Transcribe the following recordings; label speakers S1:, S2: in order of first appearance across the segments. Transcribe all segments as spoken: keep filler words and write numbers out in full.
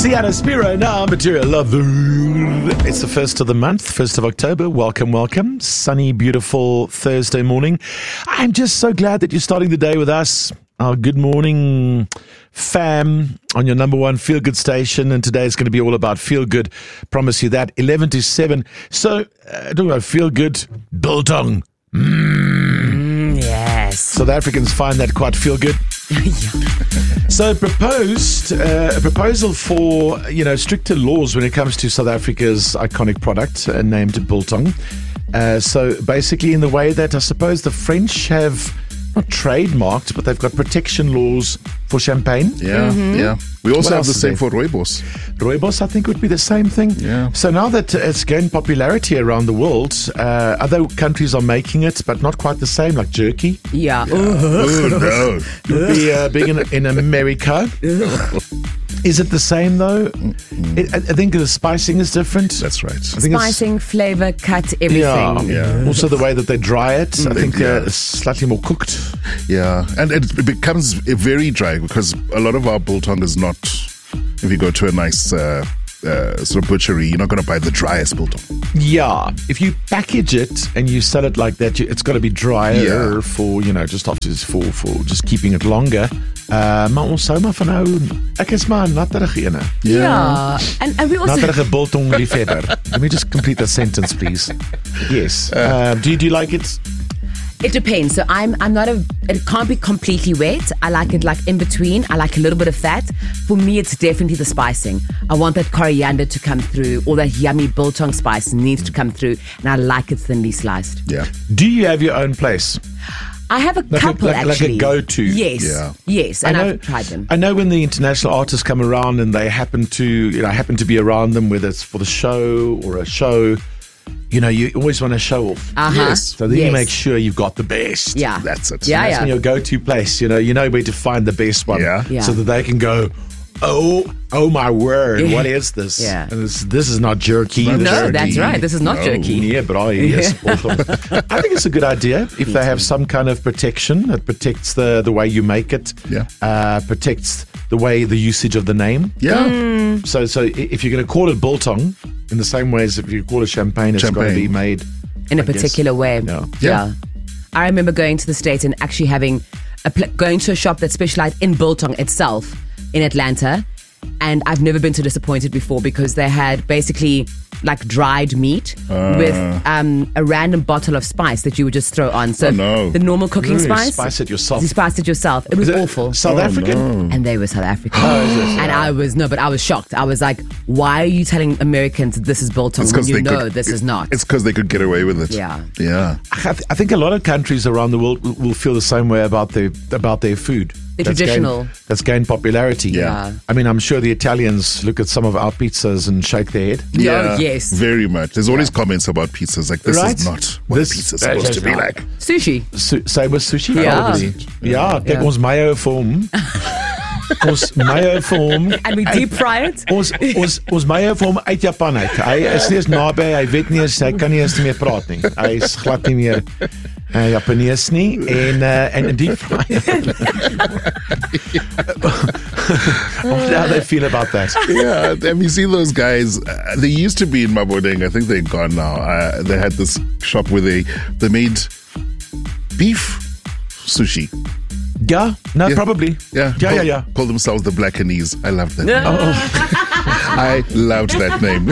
S1: Sienna Spiro now, Material Love. It's the first of the month, first of October. Welcome, welcome. Sunny, beautiful Thursday morning. I'm just so glad that you're starting the day with us. Our good morning fam on your number one feel good station, and today is going to be all about feel good. Promise you that. eleven to seven. So, uh, talking about feel good, biltong.
S2: Mm, yes.
S1: South Africans find that quite feel good.
S2: Yeah.
S1: So proposed uh, a proposal for you know stricter laws when it comes to South Africa's iconic product uh, named biltong. Uh, so basically, in the way that I suppose the French have not trademarked, but they've got protection laws for champagne.
S3: Yeah,
S2: Mm-hmm.
S3: yeah. We also
S1: What
S3: have
S1: else
S3: the
S1: is
S3: same
S1: there?
S3: for rooibos.
S1: Rooibos, I think, would be the same thing.
S3: Yeah.
S1: So now that it's gained popularity around the world, uh, other countries are making it, but not quite the same, like jerky.
S2: Yeah.
S3: Oh no!
S1: Would be uh, big in, in America. Is it the same though? It, I I think the spicing is different.
S3: That's right.
S1: I think it's-
S2: Spicing, flavor, cut, everything.
S1: Yeah.
S3: Yeah.
S1: Also the way that they dry it, I think
S3: yeah.
S1: uh, it's slightly more cooked.
S3: Yeah, and it becomes very dry because a lot of our biltong is not. If you go to a nice uh, uh, sort of butchery, you're not going to buy the driest biltong.
S1: Yeah. If you package it and you sell it like that, you, it's got to be drier
S3: Yeah.
S1: for, you know, just after for for just keeping it longer. Uh, maar ons hou maar van nou. Ek is maar 'n natterige ene.
S2: Yeah. And, and we also...
S1: Natterige biltong liefhebber. Let me just complete that sentence, please. Yes. Uh, do you do you like it?
S2: It depends. So I'm I'm not a... It can't be completely wet. I like it like in between. I like a little bit of fat. For me, it's definitely the spicing. I want that coriander to come through. All that yummy biltong spice needs to come through. And I like it thinly sliced.
S3: Yeah,
S1: Do you have your own place?
S2: I have a
S1: Like a-
S2: couple,
S1: like- like a
S2: actually.
S1: go-to.
S2: Yes.
S3: Yeah.
S2: Yes. And I've tried them.
S1: I know when the international artists come around and they happen to, you know, happen to be around them, whether it's for the show or a show, you know, you always want to show off.
S2: Uh-huh.
S3: Yes.
S1: So then you
S2: Yes.
S1: make sure you've got the best.
S2: Yeah.
S3: that's it.
S2: Yeah,
S1: That's
S2: yeah.
S1: when your go-to place. You know, you know where to find the best one.
S3: Yeah.
S2: Yeah.
S1: So that they can go, oh, oh my word, what is this?
S2: Yeah.
S1: And this, this is not jerky.
S3: Not
S1: This
S2: No,
S1: is
S3: jerky.
S2: that's right. This is not
S3: No.
S2: jerky.
S1: Yeah, but I, yes. I think it's a good idea if they have some kind of protection that protects the, the way you make it,
S3: Yeah.
S1: uh, protects the way the usage of the name.
S3: Yeah,
S1: So, so i- if you're going to call it biltong, in the same way as if you call it champagne, it's got to
S3: Champagne.
S1: be made
S2: In a
S1: I guess.
S2: particular way.
S1: Yeah.
S3: Yeah.
S2: I remember going to the States and actually having a pl- going to a shop that specialized in biltong itself in Atlanta. And I've never been so disappointed before because they had basically like dried meat with um, a random bottle of spice that you would just throw on. So
S3: Oh, no.
S2: the normal cooking
S1: Really?
S2: spice.
S1: Spice it yourself.
S2: You spiced it yourself. It was
S1: Is it
S2: awful.
S1: South
S3: Oh,
S1: African.
S3: no.
S2: And they were South African.
S1: Oh,
S2: and I was, no, but I was shocked. I was like, why are you telling Americans this is biltong
S3: It's
S2: when
S3: 'cause
S2: you
S3: they
S2: know
S3: could-
S2: this is not?
S3: it's because they could get away with it.
S2: Yeah.
S3: yeah.
S1: I, th- I think a lot of countries around the world will, will feel the same way about their about their food.
S2: The
S1: That's
S2: traditional.
S1: gained, that's gained popularity.
S3: Yeah.
S1: I mean, I'm sure the Italians look at some of our pizzas and shake their head.
S2: Oh, yes.
S3: Very much. There's always comments about pizzas like this
S1: Right?
S3: is not what
S1: This-
S3: pizza's
S1: that
S3: supposed
S1: is
S3: to be
S1: not.
S3: like.
S2: Sushi.
S1: Su- same with sushi,
S2: Yeah.
S1: probably. Ja, kyk
S2: Yeah.
S1: ons mayo vir hom. Ons mayo vir hom.
S2: And we deep fry it.
S1: Ons ons ons mayo vir hom uit Japan uit. Hy is nie eens naby, hy weet nie eens, hy kan nie eens meer praat nie. Hy is glad nie meer uh, Japanees nie en uh, en deep fry. How they feel about that?
S3: Yeah, have you seen those guys? Uh, they used to be in Mabodeng. I think they're gone now. Uh, they had this shop where they they made beef sushi.
S1: Yeah, no,
S3: Yeah.
S1: probably.
S3: Yeah,
S1: yeah,
S3: call,
S1: yeah, yeah.
S3: Call themselves the Blackanese. I love that.
S2: Yeah.
S3: Name. I loved that name.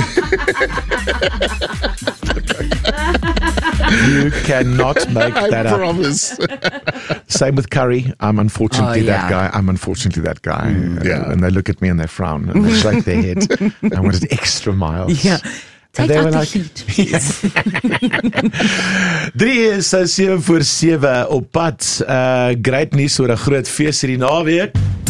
S1: You cannot make
S3: I
S1: that up.
S3: promise.
S1: Same with curry. I'm unfortunately
S2: Oh,
S1: that
S2: yeah.
S1: guy. I'm unfortunately that guy. Uh,
S3: yeah.
S1: And they look at me and they frown and they shake their head. I wanted extra miles.
S2: Yeah.
S1: And
S2: Take
S1: they
S2: out
S1: were
S2: the
S1: like-
S2: heat.
S1: drie is seven voor seven op pad. Uh, great nuus oor 'n groot fees hierdie naweek.